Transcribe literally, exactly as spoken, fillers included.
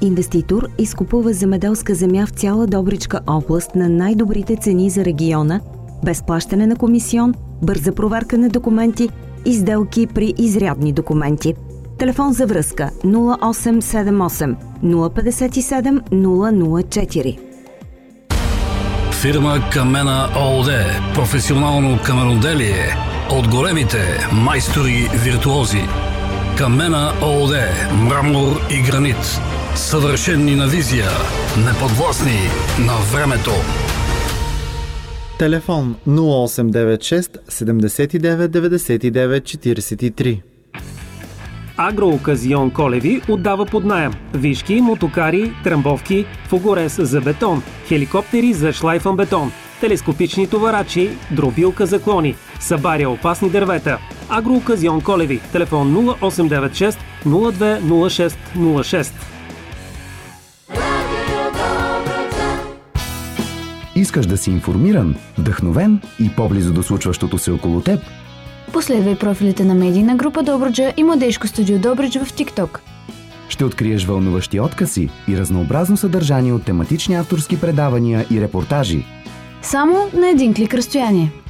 инвеститор изкупува земеделска земя в цяла Добричка област на най-добрите цени за региона, без плащане на комисион, бърза проверка на документи и сделки при изрядни документи. Телефон за връзка нула осем седем осем нула пет седем нула нула четири. Фирма Камена ООД. Професионално каменоделие от големите майстори-виртуози. Камена ООД. Мрамор и гранит. Съвършенни на визия. Неподвластни на времето. Телефон нула осем девет шест седем девет девет девет четиридесет и три. Агрооказион Колеви отдава под наем вишки, мотокари, трамбовки, фугорез за бетон, хеликоптери за шлайфан бетон, телескопични товарачи, дробилка за клони, събаря опасни дървета. Агрооказион Колеви. Телефон нула осем девет шест нула две нула шест нула шест. Искаш да си информиран, вдъхновен и по-близо до случващото се около теб? Последвай профилите на медийна група Добруджа и Младежко студио Добрич в TikTok. Ще откриеш вълнуващи откази и разнообразно съдържание от тематични авторски предавания и репортажи. Само на един клик разстояние.